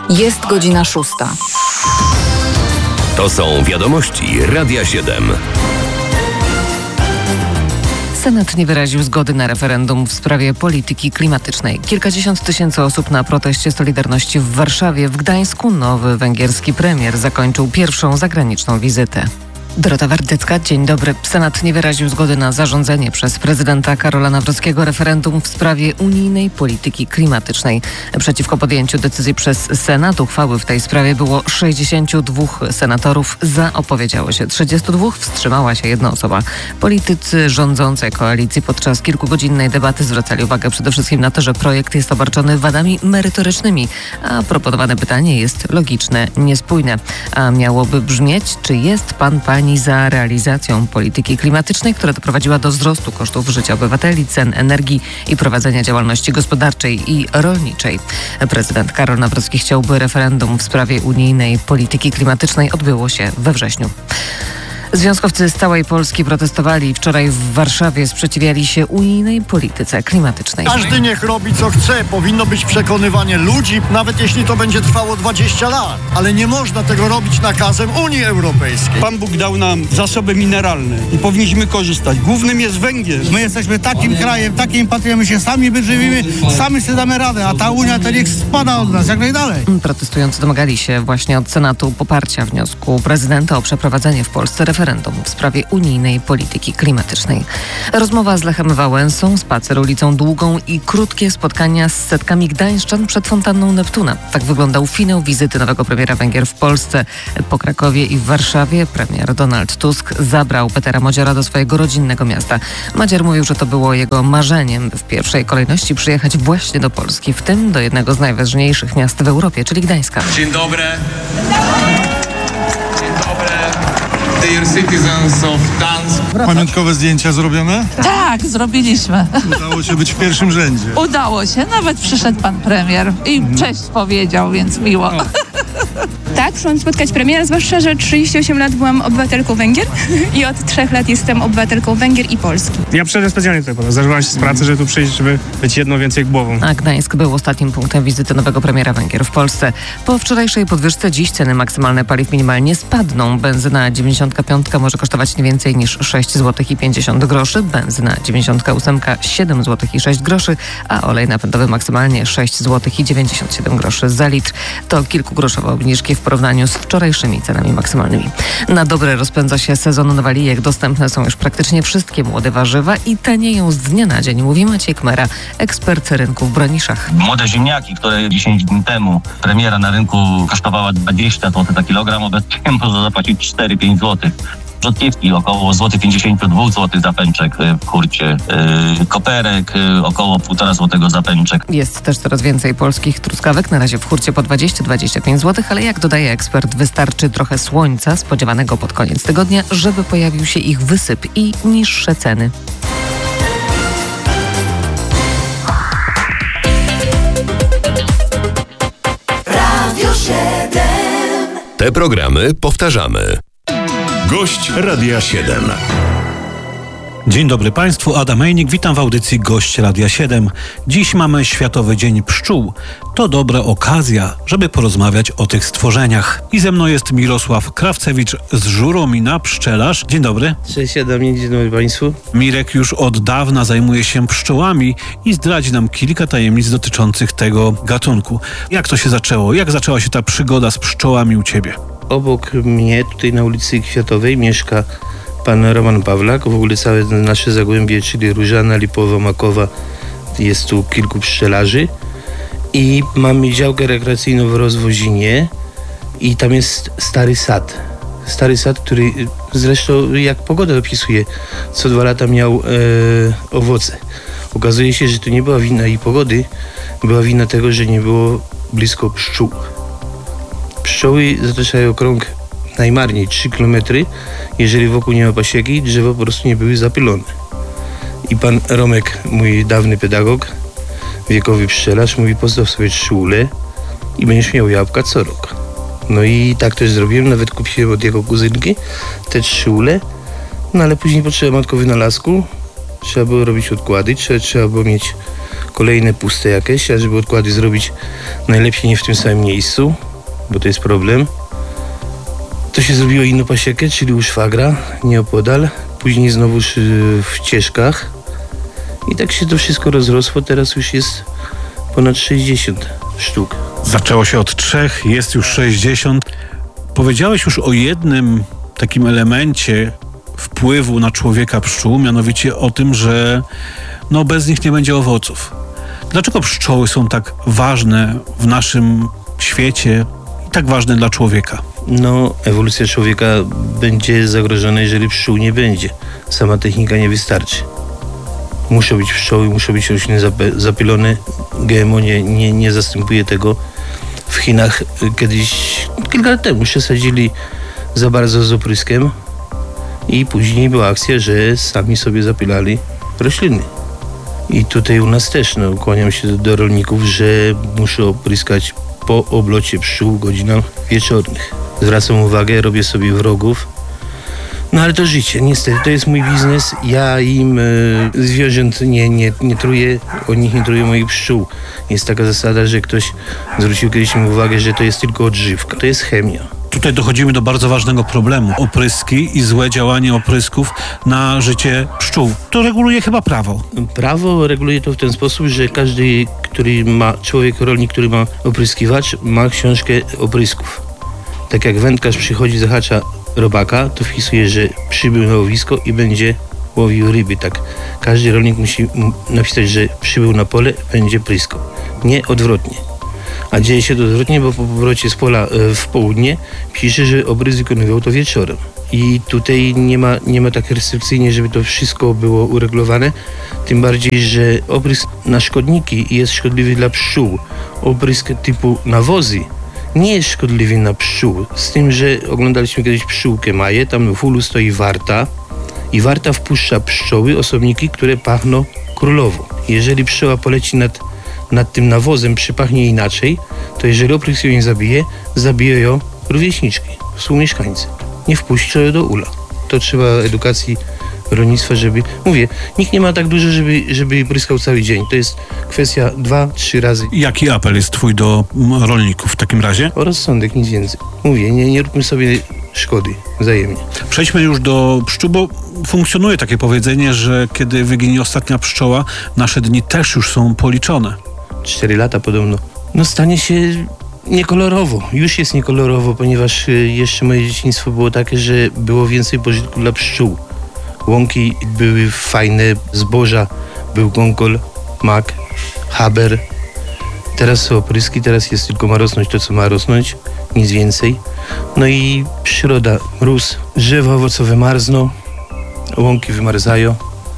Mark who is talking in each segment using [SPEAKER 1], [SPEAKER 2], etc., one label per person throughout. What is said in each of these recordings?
[SPEAKER 1] Jest godzina 6.
[SPEAKER 2] To są wiadomości Radia 7.
[SPEAKER 3] Senat nie wyraził zgody na referendum w sprawie polityki klimatycznej. Kilkadziesiąt tysięcy osób na proteście Solidarności w Warszawie. W Gdańsku nowy węgierski premier zakończył pierwszą zagraniczną wizytę. Dorota Wardycka, dzień dobry. Senat nie wyraził zgody na zarządzenie przez prezydenta Karola Nawrockiego referendum w sprawie unijnej polityki klimatycznej. Przeciwko podjęciu decyzji przez Senat uchwały w tej sprawie było 62 senatorów. Za opowiedziało się 32, wstrzymała się jedna osoba. Politycy rządzącej koalicji podczas kilkugodzinnej debaty zwracali uwagę przede wszystkim na to, że projekt jest obarczony wadami merytorycznymi, a proponowane pytanie jest logiczne, niespójne. A miałoby brzmieć, czy jest pani za realizacją polityki klimatycznej, która doprowadziła do wzrostu kosztów życia obywateli, cen energii i prowadzenia działalności gospodarczej i rolniczej. Prezydent Karol Nawrocki chciałby referendum w sprawie unijnej polityki klimatycznej odbyło się we wrześniu. Związkowcy z całej Polski protestowali wczoraj w Warszawie, sprzeciwiali się unijnej polityce klimatycznej.
[SPEAKER 4] Każdy niech robi co chce, powinno być przekonywanie ludzi, nawet jeśli to będzie trwało 20 lat. Ale nie można tego robić nakazem Unii Europejskiej.
[SPEAKER 5] Pan Bóg dał nam zasoby mineralne i powinniśmy korzystać. Głównym jest węgiel.
[SPEAKER 6] My jesteśmy takim krajem, takim patrią, my się sami wyżywimy, sami sobie damy radę, a ta Unia to niech spada od nas jak najdalej.
[SPEAKER 3] Protestujący domagali się właśnie od Senatu poparcia wniosku prezydenta o przeprowadzenie w Polsce referendum w sprawie unijnej polityki klimatycznej. Rozmowa z Lechem Wałęsą, spacer ulicą Długą i krótkie spotkania z setkami gdańszczan przed fontanną Neptuna. Tak wyglądał finał wizyty nowego premiera Węgier w Polsce. Po Krakowie i w Warszawie premier Donald Tusk zabrał Petera Modziora do swojego rodzinnego miasta. Madziar mówił, że to było jego marzeniem, by w pierwszej kolejności przyjechać właśnie do Polski, w tym do jednego z najważniejszych miast w Europie, czyli Gdańska.
[SPEAKER 7] Dzień dobry. Dear citizens of Gdańsk.
[SPEAKER 8] Pamiątkowe zdjęcia zrobione?
[SPEAKER 9] Tak, zrobiliśmy.
[SPEAKER 8] Udało się być w pierwszym rzędzie.
[SPEAKER 9] Udało się, nawet przyszedł pan premier i cześć powiedział, więc miło.
[SPEAKER 10] Tak, przyszłam spotkać premiera, zwłaszcza, że 38 lat byłam obywatelką Węgier i od 3 lat jestem obywatelką Węgier i Polski.
[SPEAKER 11] Ja przyszedłem specjalnie tutaj, zdarzyłam się z pracy, żeby tu przyjść, żeby być jedną więcej głową.
[SPEAKER 3] A Gdańsk był ostatnim punktem wizyty nowego premiera Węgier w Polsce. Po wczorajszej podwyżce dziś ceny maksymalne paliw minimalnie spadną. Benzyna 95 może kosztować nie więcej niż 6,50 zł, benzyna 98 7 zł i 6 groszy, a olej napędowy maksymalnie 6,97 zł za litr. To kilkugroszowe obniżki w porównaniu z wczorajszymi cenami maksymalnymi. Na dobre rozpędza się sezon nawalijek. Dostępne są już praktycznie wszystkie młode warzywa i tanieją z dnia na dzień, mówi Maciej Kmera, ekspert rynku w Broniszach.
[SPEAKER 12] Młode ziemniaki, które 10 dni temu premiera na rynku kosztowała 20 zł za kilogram, obecnie można zapłacić 4-5 zł. Rzodkiewki około 52 zł za pęczek w hurcie. Koperek około 1,5 zł za pęczek.
[SPEAKER 3] Jest też coraz więcej polskich truskawek, na razie w hurcie po 20-25 zł, ale jak dodaje ekspert, wystarczy trochę słońca spodziewanego pod koniec tygodnia, żeby pojawił się ich wysyp i niższe ceny.
[SPEAKER 2] Radio 7. Te programy powtarzamy. Gość Radia 7.
[SPEAKER 13] Dzień dobry Państwu, Adam Ejnik, witam w audycji Gość Radia 7. Dziś mamy Światowy Dzień Pszczół. To dobra okazja, żeby porozmawiać o tych stworzeniach. I ze mną jest Mirosław Krawcewicz z Żuromina, pszczelarz. Dzień dobry.
[SPEAKER 14] Cześć Adamie, dzień dobry Państwu.
[SPEAKER 13] Mirek już od dawna zajmuje się pszczołami i zdradzi nam kilka tajemnic dotyczących tego gatunku. Jak to się zaczęło? Jak zaczęła się ta przygoda z pszczołami u Ciebie?
[SPEAKER 14] Obok mnie, tutaj na ulicy Kwiatowej, mieszka pan Roman Pawlak. W ogóle całe nasze Zagłębie, czyli Różana, Lipowa, Makowa, jest tu kilku pszczelarzy. I mamy działkę rekreacyjną w Rozwozinie i tam jest stary sad. Stary sad, który zresztą jak pogoda opisuje, co 2 lata miał owoce. Okazuje się, że to nie była wina jej pogody, była wina tego, że nie było blisko pszczół. Pszczoły zataczają krąg najmarniej 3 km, jeżeli wokół nie ma pasieki, drzewa po prostu nie były zapylone. I pan Romek, mój dawny pedagog, wiekowy pszczelarz, mówi: postaw sobie 3 ule i będziesz miał jabłka co rok. No i tak też zrobiłem, nawet kupiłem od jego kuzynki te 3 ule, no ale później potrzeba matko wynalazku, trzeba było robić odkłady, trzeba było mieć kolejne puste jakieś, a żeby odkłady zrobić najlepiej nie w tym samym miejscu, bo to jest problem. To się zrobiło inną pasiekę, czyli u szwagra, nieopodal, później znowu w Cieszkach i tak się to wszystko rozrosło, teraz już jest ponad 60 sztuk.
[SPEAKER 13] Zaczęło się od 3, jest już 60. Powiedziałeś już o jednym takim elemencie wpływu na człowieka pszczół, mianowicie o tym, że bez nich nie będzie owoców. Dlaczego pszczoły są tak ważne w naszym świecie i tak ważne dla człowieka?
[SPEAKER 14] Ewolucja człowieka będzie zagrożona, jeżeli pszczół nie będzie. Sama technika nie wystarczy. Muszą być pszczoły, muszą być rośliny zapylone. GMO nie zastępuje tego. W Chinach kilka lat temu przesadzili za bardzo z opryskiem i później była akcja, że sami sobie zapylali rośliny. I tutaj u nas też kłaniam się do rolników, że muszę opryskać po oblocie pszczół w godzinach wieczornych. Zwracam uwagę, robię sobie wrogów. Ale to życie, niestety, to jest mój biznes. Ja im zwierząt nie truję, od nich nie truję moich pszczół. Jest taka zasada, że ktoś zwrócił kiedyś mi uwagę, że to jest tylko odżywka. To jest chemia.
[SPEAKER 13] Tutaj dochodzimy do bardzo ważnego problemu. Opryski i złe działanie oprysków na życie pszczół. To reguluje chyba prawo.
[SPEAKER 14] Prawo reguluje to w ten sposób, że każdy, rolnik, który ma opryskiwacz, ma książkę oprysków. Tak jak wędkarz przychodzi, zahacza robaka, to wpisuje, że przybył na łowisko i będzie łowił ryby. Tak, każdy rolnik musi napisać, że przybył na pole, będzie pryskał. Nie odwrotnie. A dzieje się to odwrotnie, bo po powrocie z pola w południe pisze, że obrys wykonywał to wieczorem. I tutaj nie ma tak restrykcyjnie, żeby to wszystko było uregulowane. Tym bardziej, że oprysk na szkodniki jest szkodliwy dla pszczół. Oprysk typu nawozy nie jest szkodliwy na pszczół. Z tym, że oglądaliśmy kiedyś pszczółkę Maję, tam w ulu stoi warta i warta wpuszcza pszczoły, osobniki, które pachną królowo. Jeżeli pszczoła poleci nad tym nawozem, przypachnie inaczej, to jeżeli oprysk ją nie zabije ją rówieśniczki, współmieszkańcy. Nie wpuszcza ją do ula. To trzeba edukacji rolnictwa, nikt nie ma tak dużo, żeby pryskał cały dzień. To jest kwestia 2-3 razy.
[SPEAKER 13] Jaki apel jest twój do rolników w takim razie?
[SPEAKER 14] O rozsądek, nic więcej. Nie róbmy sobie szkody wzajemnie.
[SPEAKER 13] Przejdźmy już do pszczół, bo funkcjonuje takie powiedzenie, że kiedy wyginie ostatnia pszczoła, nasze dni też już są policzone.
[SPEAKER 14] 4 lata podobno. Stanie się niekolorowo. Już jest niekolorowo, ponieważ jeszcze moje dzieciństwo było takie, że było więcej pożytku dla pszczół. Łąki były fajne, zboża, był gąkol, mak, haber. Teraz są opryski, teraz jest tylko ma rosnąć to, co ma rosnąć, nic więcej. I przyroda, mróz, drzewa owocowe marzną, łąki wymarzają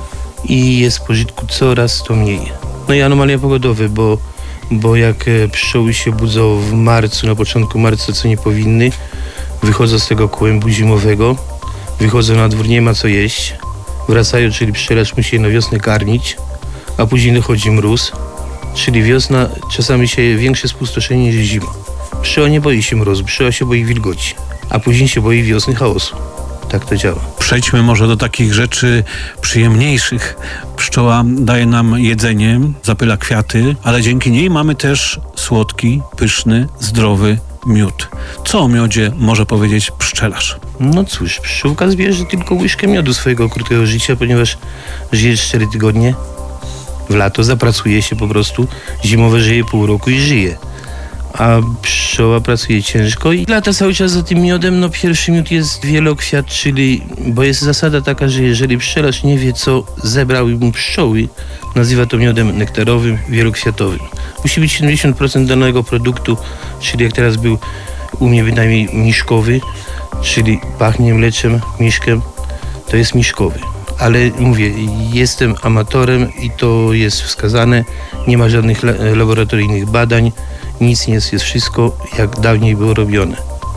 [SPEAKER 14] i jest pożytku coraz to mniej. I anomalia pogodowe, bo jak pszczoły się budzą w marcu, na początku marca, co nie powinny, wychodzą z tego kłębu zimowego, wychodzą na dwór, nie ma co jeść, wracają, czyli pszczelarz musi je na wiosnę karmić, a później dochodzi mróz, czyli wiosna, czasami się większe spustoszenie niż zima. Pszczoła nie boi się mrozu, pszczoła się boi wilgoci, a później się boi wiosny, chaosu. Tak to działa.
[SPEAKER 13] Przejdźmy może do takich rzeczy przyjemniejszych. Pszczoła daje nam jedzenie, zapyla kwiaty, ale dzięki niej mamy też słodki, pyszny, zdrowy miód. Co o miodzie może powiedzieć pszczelarz?
[SPEAKER 14] Cóż, pszczółka zbierze tylko łyżkę miodu swojego krótkiego życia, ponieważ żyje 4 tygodnie. W lato zapracuje się po prostu, zimowe żyje pół roku i żyje. A pszczoła pracuje ciężko i lata cały czas za tym miodem. Pierwszy miód jest wielokwiat, bo jest zasada taka, że jeżeli pszczelarz nie wie, co zebrały mu pszczoły, nazywa to miodem nektarowym, wielokwiatowym. Musi być 70% danego produktu, czyli jak teraz był u mnie bynajmniej miszkowy, czyli pachnie mleczem, miszkiem, to jest miszkowy. Ale mówię, jestem amatorem i to jest wskazane, nie ma żadnych laboratoryjnych badań, nic nie jest wszystko jak dawniej było robione.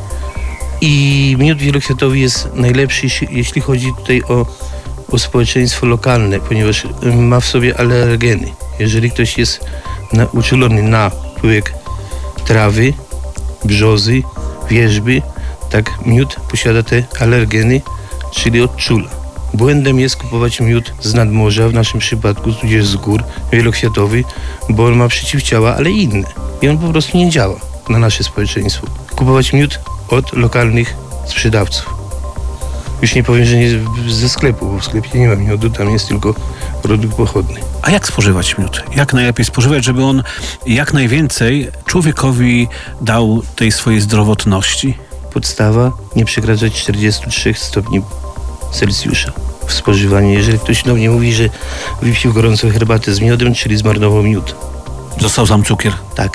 [SPEAKER 14] I miód wielokwiatowy jest najlepszy, jeśli chodzi tutaj o społeczeństwo lokalne, ponieważ ma w sobie alergeny. Jeżeli ktoś jest uczulony na pyłek trawy, brzozy, wierzby, tak miód posiada te alergeny, czyli odczula. Błędem jest kupować miód z nadmorza, w naszym przypadku tudzież z gór, wielokwiatowy, bo on ma przeciwciała, ale inne. I on po prostu nie działa na nasze społeczeństwo. Kupować miód od lokalnych sprzedawców. Już nie powiem, że nie ze sklepu, bo w sklepie nie ma miodu, tam jest tylko produkt pochodny.
[SPEAKER 13] A jak spożywać miód? Jak najlepiej spożywać, żeby on jak najwięcej człowiekowi dał tej swojej zdrowotności?
[SPEAKER 14] Podstawa, nie przekraczać 43 stopni Celsjusza w spożywaniu. Jeżeli ktoś do mnie mówi, że wypił gorącą herbatę z miodem, czyli zmarnował miód.
[SPEAKER 13] Został sam cukier?
[SPEAKER 14] Tak.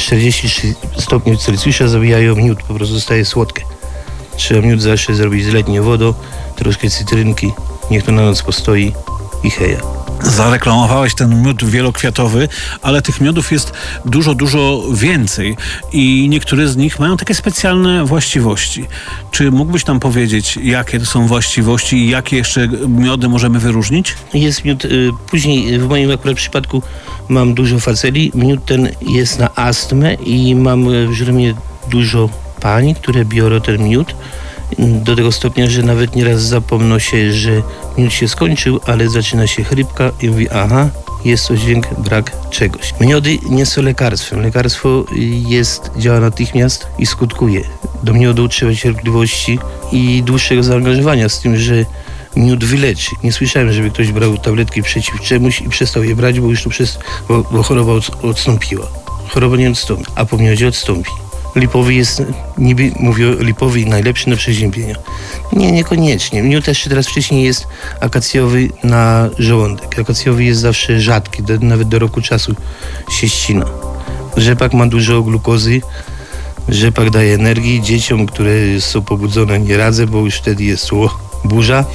[SPEAKER 14] 43 stopni Celsjusza zabijają miód, po prostu zostaje słodkie. Trzeba miód zawsze zrobić z letnią wodą, troszkę cytrynki, niech to na noc postoi i heja.
[SPEAKER 13] Zareklamowałeś ten miód wielokwiatowy, ale tych miodów jest dużo więcej i niektóre z nich mają takie specjalne właściwości. Czy mógłbyś nam powiedzieć, jakie to są właściwości i jakie jeszcze miody możemy wyróżnić?
[SPEAKER 14] Jest miód, później w moim akurat przypadku mam dużo faceli. Miód ten jest na astmę i mam w źródle dużo pań, które biorą ten miód do tego stopnia, że nawet nieraz zapomną się, że miód się skończył, ale zaczyna się chrypka i mówi, aha, jest to dźwięk, brak czegoś. Miody nie są lekarstwem. Lekarstwo działa natychmiast i skutkuje. Do miodu trzeba cierpliwości i dłuższego zaangażowania, z tym, że miód wyleczy. Nie słyszałem, żeby ktoś brał tabletki przeciw czemuś i przestał je brać, bo już bo choroba odstąpiła. Choroba nie odstąpi, a po miodzie odstąpi. Lipowy jest, niby mówią, lipowy najlepszy na przeziębienia. Nie, niekoniecznie. Miód też teraz wcześniej jest akacjowy na żołądek. Akacjowy jest zawsze rzadki, nawet do roku czasu się ścina. Rzepak ma dużo glukozy, rzepak daje energii dzieciom, które są pobudzone, nie radzę, bo już wtedy jest burza.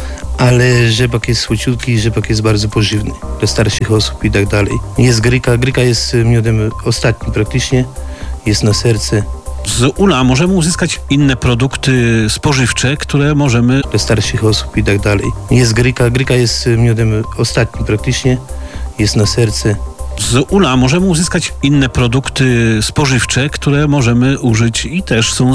[SPEAKER 14] Ale rzepak jest słociutki, rzepak jest bardzo pożywny dla starszych osób i tak dalej. Jest gryka. Gryka jest miodem ostatnim praktycznie. Jest na serce.
[SPEAKER 13] Z ula możemy uzyskać inne produkty spożywcze, które możemy...
[SPEAKER 14] Dla starszych osób i tak dalej. Jest gryka. Gryka jest miodem ostatnim praktycznie. Jest na serce.
[SPEAKER 13] Z ula możemy uzyskać inne produkty spożywcze, które możemy użyć i też są